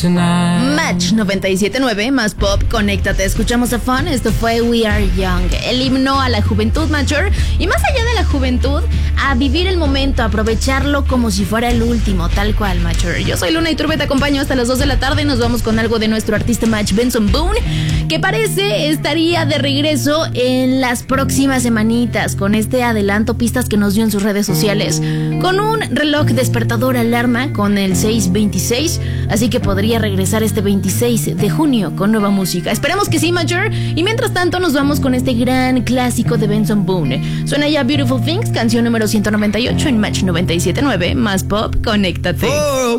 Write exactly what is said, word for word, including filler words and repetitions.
tonight. Match noventa y siete punto nueve, más pop, conéctate. Escuchamos a Fun, esto fue We Are Young, el himno a la juventud mayor y más allá de la juventud, a vivir el momento, a aprovecharlo como si fuera el último, tal cual, mature. Yo soy Luna Iturbe, te acompaño hasta las dos de la tarde y nos vamos con algo de nuestro artista Match, Benson Boone, que parece estaría de regreso en las próximas semanitas con este adelanto, pistas que nos dio en sus redes sociales, con un reloj despertador alarma con el seis veintiséis, así que podría regresar este veintiséis de junio con nueva música. Esperemos que sí, Major. Y mientras tanto nos vamos con este gran clásico de Benson Boone. Suena ya Beautiful Things, canción número ciento noventa y ocho en Match noventa y siete punto nueve, más pop, conéctate. Oh.